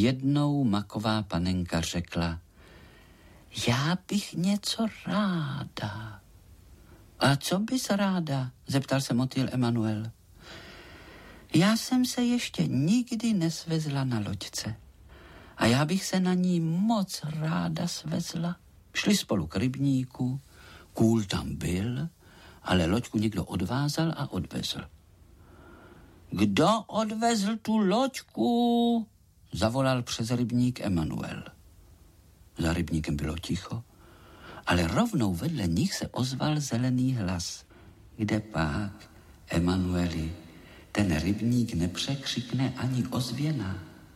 Jednou maková panenka řekla: já bych něco ráda. A co bys ráda? Zeptal se motýl Emanuel. Já jsem se ještě nikdy nesvezla na loďce a já bych se na ní moc ráda svezla. Šli spolu k rybníku, kůl tam byl, ale loďku někdo odvázal a odvezl. Kdo odvezl tu loďku? Zavolal přes rybník Emanuel. Za rybníkem bylo ticho, ale rovnou vedle nich se ozval zelený hlas. Kde pak, Emanueli, ten rybník nepřekřikne ani ozvěna.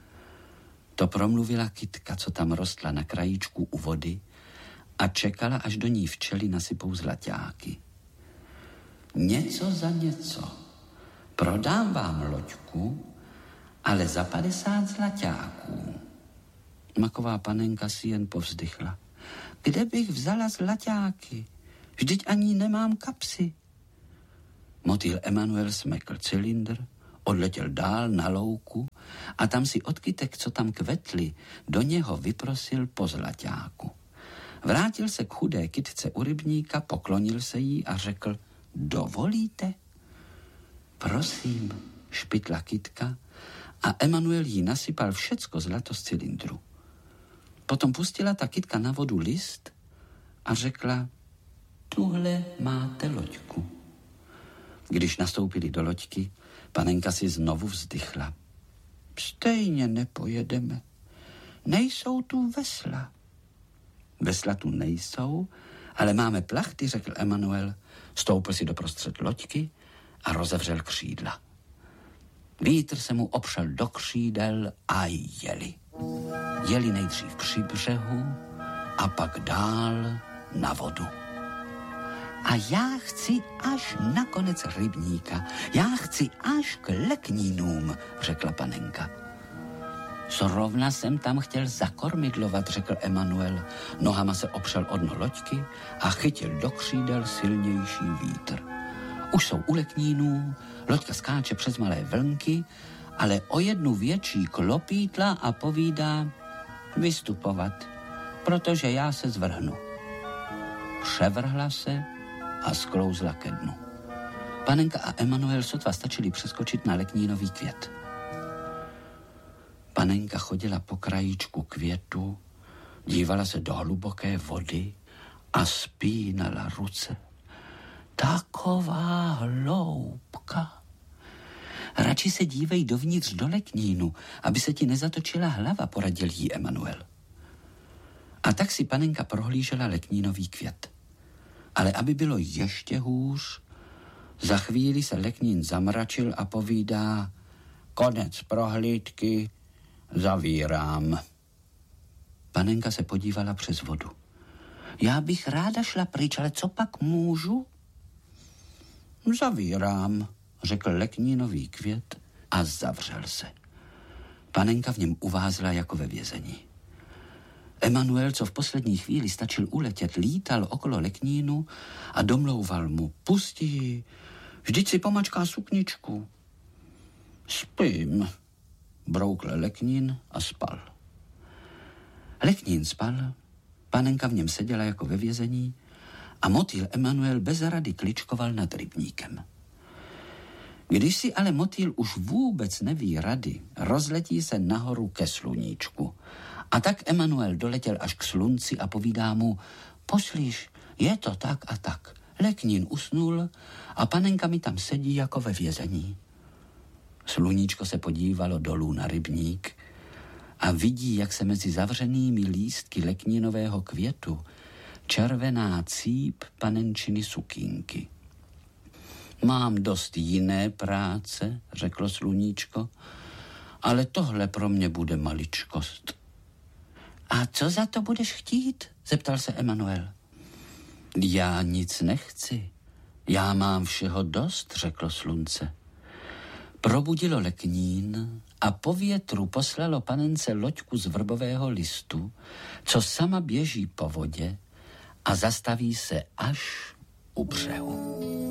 To promluvila kytka, co tam rostla na krajíčku u vody a čekala, až do ní včely nasypou zlaťáky. Něco za něco. Prodám vám loďku, ale za 50 zlaťáků. Maková panenka si jen povzdychla. Kde bych vzala zlaťáky? Vždyť ani nemám kapsy. Motýl Emanuel smekl cylindr, odletěl dál na louku a tam si od kytek, co tam kvetly, do něho vyprosil po zlaťáku. Vrátil se k chudé kytce u rybníka, poklonil se jí a řekl: dovolíte? Prosím, špitla kytka a Emanuel jí nasypal všecko zlato z cylindru. Potom pustila ta kytka na vodu list a řekla: tuhle máte loďku. Když nastoupili do loďky, panenka si znovu vzdychla. Stejně nepojedeme. Nejsou tu vesla. Vesla tu nejsou, ale máme plachty, řekl Emanuel. Stoupil si doprostřed loďky a rozevřel křídla. Vítr se mu opřel do křídel a jeli. Jeli nejdřív při břehu a pak dál na vodu. A já chci až na konec rybníka. Já chci až k leknínům, řekla panenka. Zrovna jsem tam chtěl zakormidlovat, řekl Emanuel. Nohama se opřel o dno loďky a chytil do křídel silnější vítr. Už jsou u leknínů, loďka skáče přes malé vlnky, ale o jednu větší klopítla a povídá: vystupovat, protože já se zvrhnu. Převrhla se a sklouzla ke dnu. Panenka a Emanuel sotva stačili přeskočit na leknínový květ. Panenka chodila po krajíčku květu, dívala se do hluboké vody a spínala ruce. Taková hloubka. Radši se dívej dovnitř do leknínu, aby se ti nezatočila hlava, poradil jí Emanuel. A tak si panenka prohlížela leknínový květ. Ale aby bylo ještě hůř, za chvíli se leknín zamračil a povídá: konec prohlídky, zavírám. Panenka se podívala přes vodu. Já bych ráda šla pryč, ale co pak můžu? Zavírám, řekl leknínový květ a zavřel se. Panenka v něm uvázla jako ve vězení. Emanuel, co v poslední chvíli stačil uletět, lítal okolo leknínu a domlouval mu: pusti ji, vždyť si pomačká sukničku. Spím, broukl leknín a spal. Leknín spal, panenka v něm seděla jako ve vězení a motýl Emanuel bez rady kličkoval nad rybníkem. Když si ale motýl už vůbec neví rady, rozletí se nahoru ke sluníčku. A tak Emanuel doletěl až k slunci a povídá mu: poslíš, je to tak a tak. Leknín usnul a panenka mi tam sedí jako ve vězení. Sluníčko se podívalo dolů na rybník a vidí, jak se mezi zavřenými lístky leknínového květu červená cíp panenčiny sukínky. Mám dost jiné práce, řeklo sluníčko, ale tohle pro mě bude maličkost. A co za to budeš chtít? Zeptal se Emanuel. Já nic nechci. Já mám všeho dost, řeklo slunce. Probudilo leknín a po větru poslalo panence loďku z vrbového listu, co sama běží po vodě a zastaví se až u břehu.